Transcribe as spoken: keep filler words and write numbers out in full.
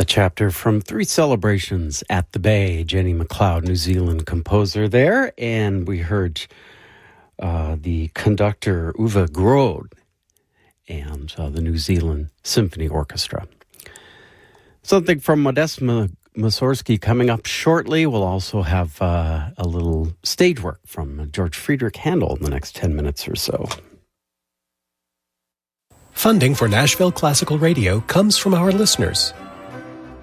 chapter from Three Celebrations at the Bay. Jenny MacLeod, New Zealand composer there. And we heard uh, the conductor Uwe Grode and uh, the New Zealand Symphony Orchestra. Something from Modest Mussorgsky coming up shortly. We'll also have uh, a little stage work from George Friedrich Handel in the next ten minutes or so. Funding for Nashville Classical Radio comes from our listeners,